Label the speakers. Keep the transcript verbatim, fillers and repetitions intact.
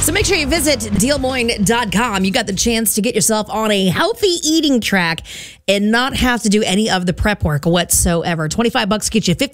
Speaker 1: So make sure you visit deal moine dot com. You got the chance to get yourself on a healthy eating track and not have to do any of the prep work whatsoever. twenty-five bucks gets you fifty